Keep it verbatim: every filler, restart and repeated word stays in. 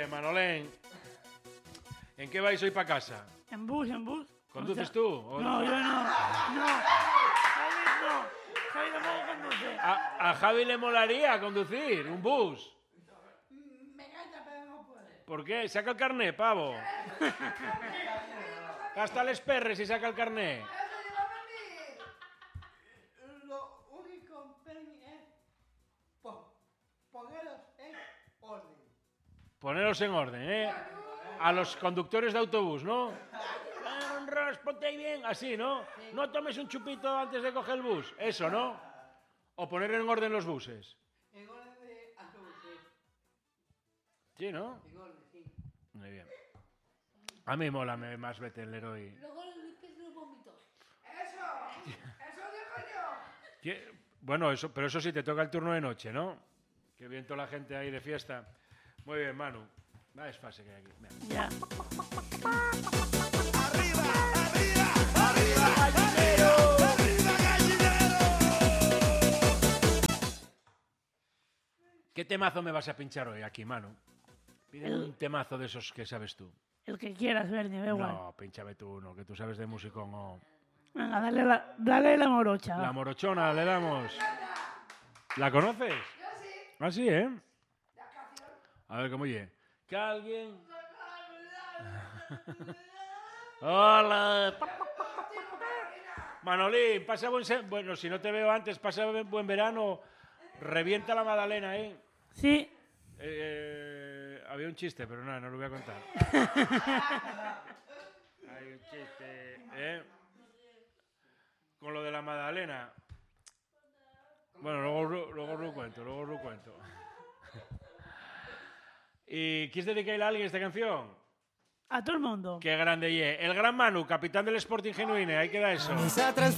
bien, Manolén. ¿En qué vais hoy para casa? En bus, en bus. ¿Conduces o sea, tú? ¿O no, yo no. No. Javi no. Javi tampoco conduce. A, a Javi le molaría conducir un bus. Me encanta, pero no puede. ¿Por qué? Saca el carné, pavo. Gasta les perres y saca el carné. Eso lleva a mí. Lo único que es po- ponerlos en orden. Poneros en orden, ¿eh? A los conductores de autobús, ¿no? Ros, ponte ahí bien, así, ¿no? No tomes un chupito antes de coger el bus. Eso, ¿no? O poner en orden los buses. En orden de autobuses. Sí, ¿no? En orden, sí. Muy bien. A mí mola más vetelero y... Luego le limpias los vómitos. ¡Eso! ¡Eso digo yo! ¿Qué? Bueno, eso, pero eso sí te toca el turno de noche, ¿no? Que bien toda la gente ahí de fiesta. Muy bien, Manu. Va desfase que hay aquí. Venga. Ya. ¡Arriba, arriba, arriba, gallinero! ¡Arriba, gallinero! ¿Qué temazo me vas a pinchar hoy aquí, Manu? Pide un temazo de esos que sabes tú. El que quieras, Bernie, da igual. No, pinchame tú uno, que tú sabes de músico o... Venga, dale la, dale la morocha. La morochona, le damos. ¿La conoces? Yo sí. Ah, sí, ¿eh? La canción. A ver cómo oye. Que alguien... Hola. Manolín, pasa buen... Se... Bueno, si no te veo antes, pasa buen verano. Revienta la magdalena, ¿eh? Sí. Eh, había un chiste, pero nada, no lo voy a contar. Hay un chiste, ¿eh? Con lo de la magdalena. Bueno, luego, luego lo cuento, luego lo cuento. ¿Y quieres dedicarle a alguien esta canción? A todo el mundo. Qué grande, ye. El gran Manu, capitán del Sporting Genuine, ahí queda eso.